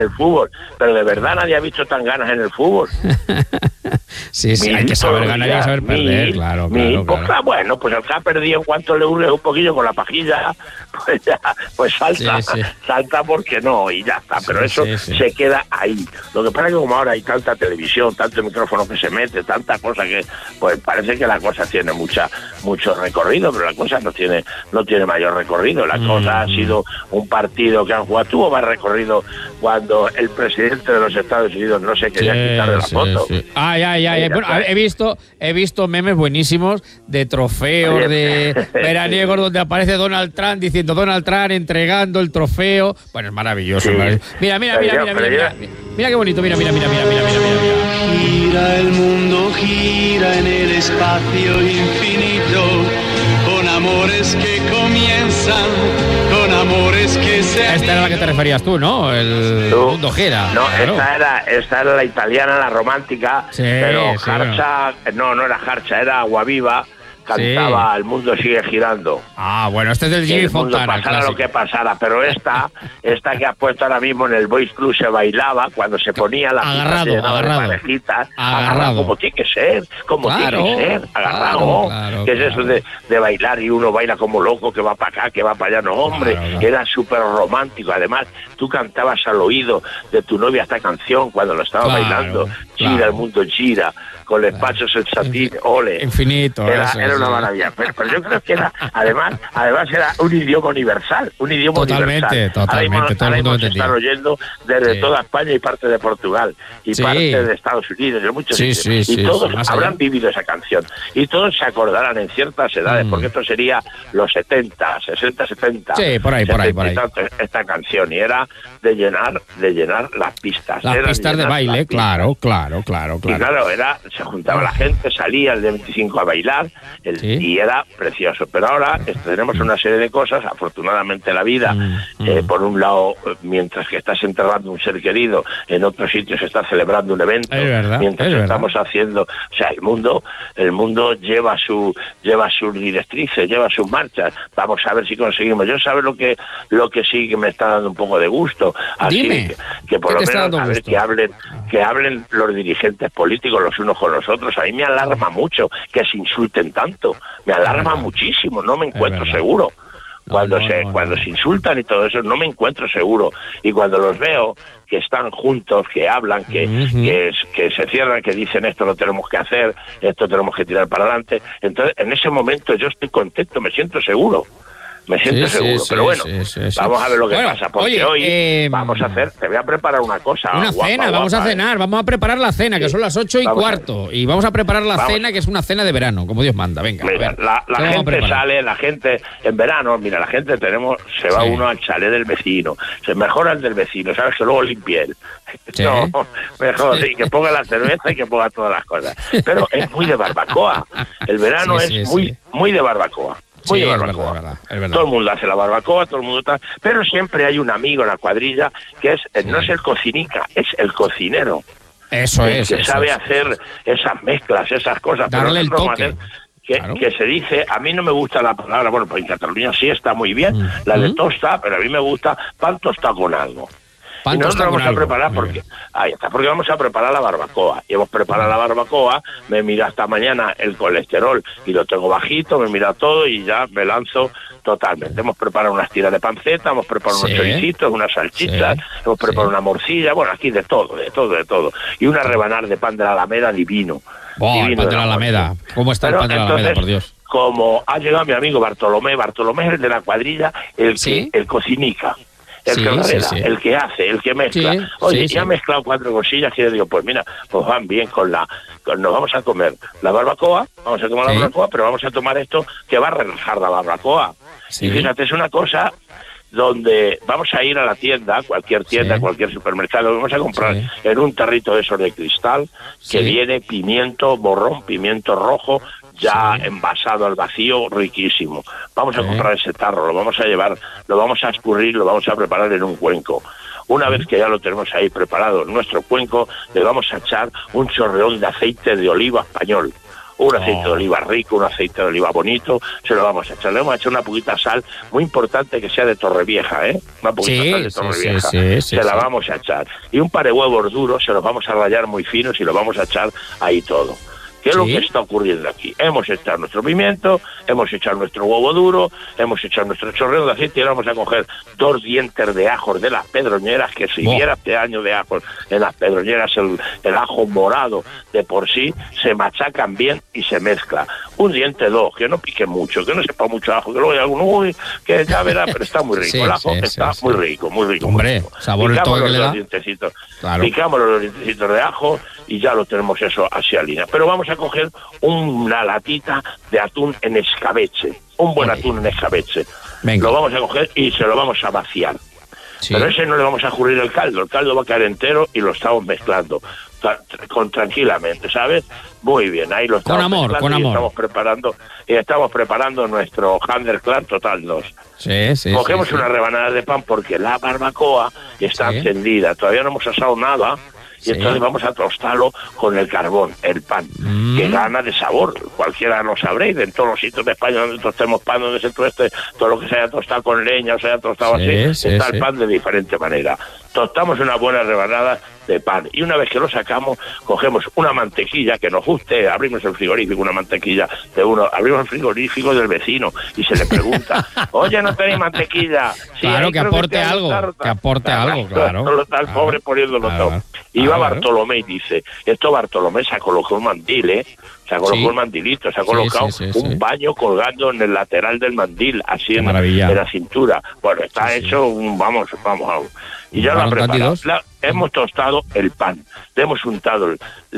el fútbol, pero de verdad nadie ha visto tan ganas en el fútbol. Sí, hay que saber ganar y hay que saber perder, claro. Bueno, pues el que ha perdido en cuanto le urge un poquillo con la pajilla, pues ya, pues salta porque no, y ya está, pero se queda ahí. Lo que pasa es que como ahora hay tanta televisión, tanto micrófono que se mete, tanta cosa que, pues parece que la cosa tiene mucho recorrido, pero la cosa no tiene mayor recorrido. La cosa ha sido un partido que han jugado, tuvo más recorrido cuando el presidente de los Estados Unidos no se quería quitar de la foto. Bueno, he visto memes buenísimos de trofeos de veraniegos donde aparece Donald Trump diciendo Donald Trump entregando el trofeo. Bueno, es maravilloso. Sí. Mira qué bonito, mira. Gira el mundo, gira en el espacio infinito, con amores que comienzan, con amores que se... Esta era la que te referías tú, ¿no? El mundo gira. No, claro. esta era la italiana, la romántica, pero Jarcha, no era Jarcha, era Aguaviva, cantaba El mundo sigue girando. Bueno, este es del Jimmy Fontana. Pasara lo que pasara, pero esta que has puesto ahora mismo en el Boys Club se bailaba cuando se ponía la agarrado, como tiene que ser, agarrado. Claro, ¿Qué es eso de bailar y uno baila como loco, que va para acá, que va para allá? No, hombre, era súper romántico. Además, tú cantabas al oído de tu novia esta canción cuando lo estabas bailando. Gira, el mundo gira, con los pachos el satín, ole. Infinito. Era una maravilla. Pero yo creo que era, además era un idioma universal. Totalmente. Ahora mismo se están oyendo desde toda España y parte de Portugal y parte de Estados Unidos, de muchos sitios. Y todos habrán vivido esa canción. Y todos se acordarán en ciertas edades, porque esto sería los 70, 60, 70. Sí, por ahí. Esta canción, y era de llenar las pistas. Las pistas de baile, claro. Y claro, se juntaba la gente, salía el de 25 a bailar, y era precioso. Pero ahora tenemos una serie de cosas, afortunadamente la vida, por un lado, mientras que estás enterrando un ser querido, en otro sitio se está celebrando un evento, mientras estamos haciendo, o sea, el mundo lleva sus directrices, lleva sus marchas. Vamos a ver si conseguimos. Yo sabes lo que sí que me está dando un poco de gusto, así que por lo menos a ver que hablen los dirigentes políticos los unos con los otros. A mí me alarma mucho que se insulten tanto, me alarma muchísimo, no me encuentro seguro. Cuando se insultan y todo eso, no me encuentro seguro. Y cuando los veo que están juntos, que hablan, que se cierran, que dicen esto lo tenemos que hacer, esto tenemos que tirar para adelante, entonces en ese momento yo estoy contento, me siento seguro. Pero bueno, vamos a ver lo que pasa, porque hoy vamos a hacer, te voy a preparar una cosa. Una cena, vamos a cenar, vamos a preparar la cena, que son las 8:15, y vamos a preparar la cena, que es una cena de verano, como Dios manda, venga. Mira, la gente sale, la gente en verano, se va uno al chalet del vecino, se mejora el del vecino, sabes que luego limpie él. No, mejor, que ponga la cerveza y que ponga todas las cosas. Pero es muy de barbacoa, el verano es muy de barbacoa. Es verdad. Todo el mundo hace la barbacoa, todo el mundo está, pero siempre hay un amigo en la cuadrilla que no es el cocinica, es el cocinero. Eso es. Que sabe hacer esas mezclas, esas cosas. Darle el toque. Que se dice, a mí no me gusta la palabra, bueno, pues en Cataluña sí está muy bien, la de tosta, pero a mí me gusta pan tostado con algo. Y nosotros vamos a preparar porque vamos a preparar la barbacoa. Y hemos preparado la barbacoa, me mira hasta mañana el colesterol y lo tengo bajito, me mira todo y ya me lanzo totalmente. Hemos preparado unas tiras de panceta, hemos preparado unos choricitos, unas salchichas, hemos preparado una morcilla, bueno, aquí de todo. Y una rebanada de pan de la Alameda divino. El pan de la Alameda. ¿Cómo está el pan de la Alameda, por Dios? Como ha llegado mi amigo Bartolomé es el de la cuadrilla, el cocinica. El que hace, el que mezcla. Ya ha mezclado 4 cosillas que yo digo, pues mira, pues van bien nos vamos a comer la barbacoa, pero vamos a tomar esto que va a relajar la barbacoa. Y fíjate, es una cosa donde vamos a ir a la tienda, cualquier supermercado, vamos a comprar en un tarrito de esos de cristal que viene pimiento borrón, pimiento rojo, ya envasado al vacío, riquísimo. Vamos a comprar ese tarro, lo vamos a llevar, lo vamos a escurrir, lo vamos a preparar en un cuenco. Una vez que ya lo tenemos ahí preparado en nuestro cuenco, le vamos a echar un chorreón de aceite de oliva español. un aceite de oliva rico, un aceite de oliva bonito, se lo vamos a echar. Le vamos a echar una poquita sal, muy importante que sea de Torrevieja, una poquita sal de Torrevieja, se la vamos a echar. Y un par de huevos duros, se los vamos a rallar muy finos y los vamos a echar ahí todo. ¿Qué es lo que está ocurriendo aquí? Hemos echado nuestro pimiento, hemos echado nuestro huevo duro, hemos echado nuestro chorreo de aceite y ahora vamos a coger 2 dientes de ajos de las pedroñeras, que si hubiera este año de ajos en las pedroñeras, el ajo morado de por sí, se machacan bien y se mezcla. 1 diente, 2, que no pique mucho, que no sepa mucho ajo, que luego hay alguno, uy, que ya verá, pero está muy rico. El ajo está muy rico, muy rico. Hombre, sabor el toque que le da. Picamos los dientecitos de ajo y ya lo tenemos eso así a línea. Pero vamos a coger una latita de atún en escabeche, un buen atún en escabeche. Venga. Lo vamos a coger y se lo vamos a vaciar. Pero ese no le vamos a jurir el caldo va a caer entero y lo estamos mezclando tranquilamente, ¿sabes? Muy bien, ahí lo estamos con amor. Estamos preparando nuestro Handerclan Total 2. Cogemos una rebanada de pan porque la barbacoa está encendida, todavía no hemos asado nada. Y entonces vamos a tostarlo con el carbón, el pan, que gana de sabor. Cualquiera lo sabréis, en todos los sitios de España donde tostemos pan, donde se tueste, todo lo que se haya tostado con leña o se haya tostado así, está el pan de diferente manera. Tostamos una buena rebanada de pan y una vez que lo sacamos, cogemos una mantequilla que nos guste, abrimos el frigorífico, una mantequilla de uno, abrimos el frigorífico del vecino y se le pregunta, oye, ¿no tenéis mantequilla? Sí, claro, que aporte algo, claro. Está el pobre poniéndolo todo. Y va Bartolomé y dice, Bartolomé se ha colocado un mandil, se ha colocado un mandilito, se ha colocado un paño colgando en el lateral del mandil, así en la cintura. Bueno, está hecho vamos. Y ya lo ha preparado. Hemos tostado el pan, le hemos untado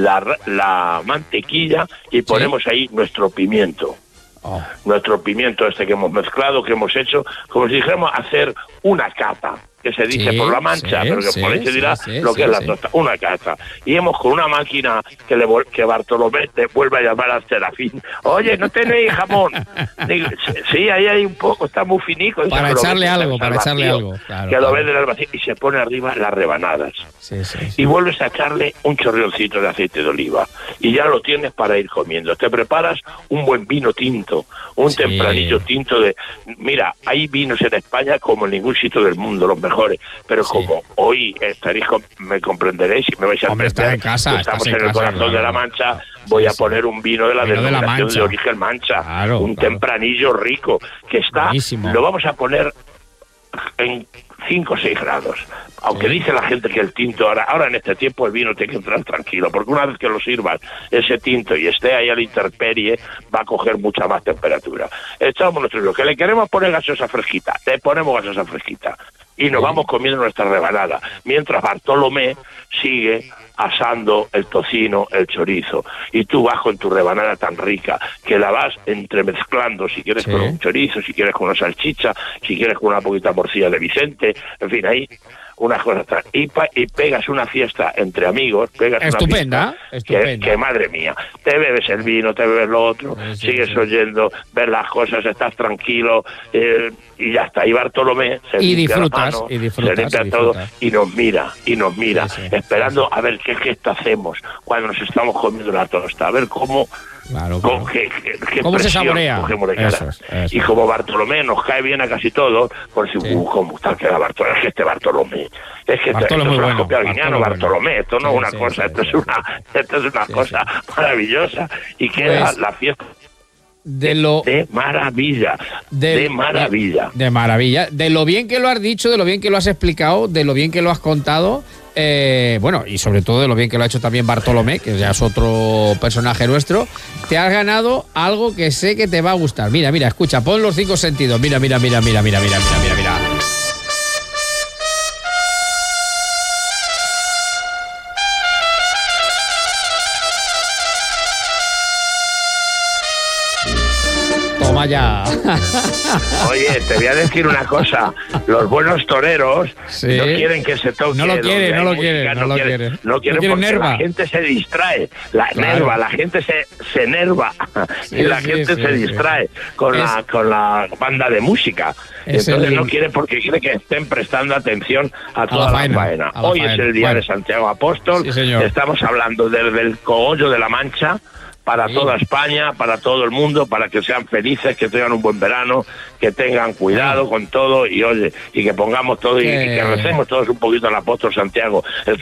la mantequilla y ponemos ahí nuestro pimiento. Nuestro pimiento que hemos mezclado, que hemos hecho, como si dijéramos hacer una capa, que se dice por la mancha, pero que por ahí se dirá lo que es la tosta, una capa. Y hemos con una máquina que Bartolomé te vuelve a llamar al Serafín. Oye, ¿no tenéis jamón? Digo, sí, ahí hay un poco, está muy finico. Para echarle algo, Claro, que lo venden al vacío y se pone arriba las rebanadas. Y vuelves a echarle un chorreoncito de aceite de oliva. Y ya lo tienes para ir comiendo. Te preparas un buen vino tinto, un tempranillo tinto de... Mira, hay vinos en España como en ningún sitio del mundo, los mejores, pero como hoy me comprenderéis y me vais a entender, estamos en el corazón de la Mancha, voy a poner un vino de la denominación de origen Mancha, tempranillo rico, que está, buenísimo. Lo vamos a poner en 5 o 6 grados, aunque dice la gente que el tinto ahora en este tiempo el vino tiene que entrar tranquilo, porque una vez que lo sirvas ese tinto y esté ahí a la intemperie va a coger mucha más temperatura. Echamos nuestro vino, que le queremos poner gaseosa fresquita, le ponemos gaseosa fresquita y nos vamos comiendo nuestra rebanada, mientras Bartolomé sigue asando el tocino, el chorizo, y tú vas con tu rebanada tan rica que la vas entremezclando, si quieres con un chorizo, si quieres con una salchicha, si quieres con una poquita morcilla de Vicente, en fin, ahí unas cosas y pegas una fiesta entre amigos, estupenda. Que madre mía, te bebes el vino, te bebes lo otro, sigues oyendo, ves las cosas, estás tranquilo, y ya está. Y Bartolomé se limpia las manos, se limpia todo y nos mira, esperando a ver qué gesto hacemos cuando nos estamos comiendo la tosta, a ver cómo ¿Cómo se saborea? Eso. Y como Bartolomé nos cae bien a casi todos, por si cómo tal queda Bartolomé, es que este Bartolomé, esto es una copia de Guiñano, Bartolomé, esto no es una cosa, esto es una cosa maravillosa y queda la fiesta de maravilla. De maravilla. De lo bien que lo has dicho, de lo bien que lo has explicado, de lo bien que lo has contado. Bueno, y sobre todo de lo bien que lo ha hecho también Bartolomé, que ya es otro personaje nuestro, te has ganado algo que sé que te va a gustar. Mira, escucha, pon los 5 sentidos. Mira. Toma ya. Oye, te voy a decir una cosa. Los buenos toreros no quieren que se toque. No lo quieren. No quieren porque la gente se distrae. La gente se enerva. Y la gente se distrae con la banda de música. Entonces no quiere porque quiere que estén prestando atención a toda la faena. Hoy es el día de Santiago Apóstol. Estamos hablando desde el cogollo de la Mancha, para toda España, para todo el mundo, para que sean felices, que tengan un buen verano, que tengan cuidado con todo y oye, y que pongamos todo y que recemos todos un poquito al apóstol Santiago.